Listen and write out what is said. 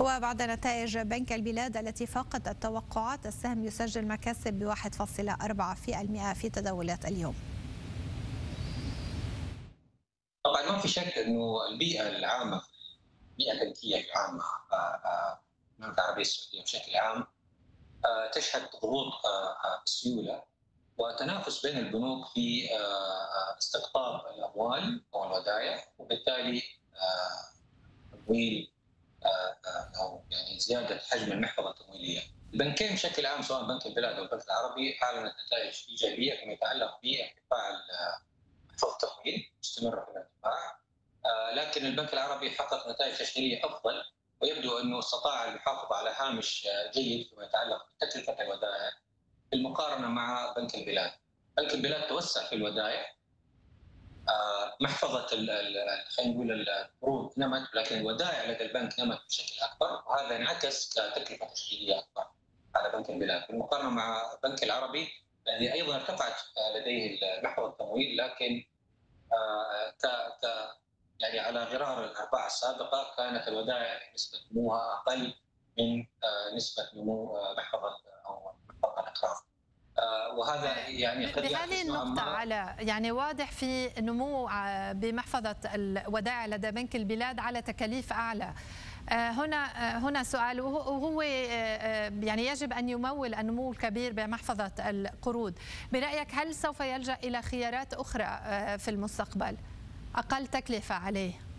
وبعد نتائج بنك البلاد التي فاقت التوقعات، السهم يسجل مكاسب ب 1.4% في تداولات اليوم. طبعا ما في شك انه البيئه العامه، البيئه البنكيه العامه المملكه العربيه السعوديه بشكل عام تشهد ضغوط السيوله وتنافس بين البنوك في استقطاب الاموال او الودائع، وبالتالي تمويل او يعني زياده حجم المحفظه التمويليه. البنكين بشكل عام سواء بنك البلاد او البنك العربي اعلنت نتائج ايجابيه فيما يتعلق بارتفاع محفظه التمويل مستمره في الارتفاع، لكن البنك العربي حقق نتائج تشغيليه افضل، ويبدو انه استطاع المحافظه على هامش جيد فيما يتعلق بتكلفه الودائع بالمقارنه مع بنك البلاد. بنك البلاد توسع في الودائع، محفظه خلينا نقول القروض نمت، لكن الودائع لدى البنك نمت بشكل اكبر، وهذا انعكس كتكلفه تشغيليه اكبر على بنك البلاد بالمقارنه مع البنك العربي الذي ايضا ارتفعت لديه محفظه التمويل، لكن يعني على غرار الارباع السابقه كانت الودائع نسبه نموها اقل من نسبه نمو محفظه او محفظه الاقراض. وهذا يعني قد بهذه النقطة على يعني واضح في نمو بمحفظة الودائع لدى بنك البلاد على تكاليف أعلى. هنا سؤال، وهو يعني يجب أن يمول النمو الكبير بمحفظة القروض. برأيك هل سوف يلجأ إلى خيارات أخرى في المستقبل أقل تكلفة عليه؟